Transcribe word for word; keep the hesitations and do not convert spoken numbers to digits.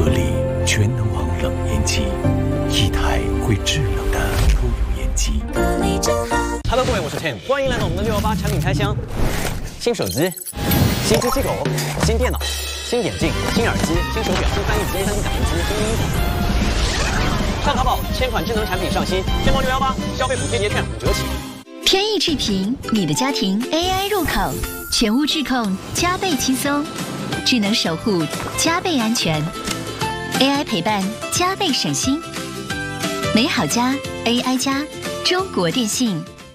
格力全能王冷烟机，一台会制冷的抽油烟机。格力真好。Hello， 各位，我是 Tim， 欢迎来到我们的六幺八产品开箱。新手机、新机器狗、新电脑、新眼镜、新耳机、新手表、新翻译机、三 D 打印机、新衣服。上淘宝，千款智能产品上新，天猫六幺八消费补贴节券五折起。 天意智屏，你的家庭 A I 入口，全屋智控加倍轻松，智能守护加倍安全 ，A I 陪伴加倍省心。美好家 A I 家，中国电信。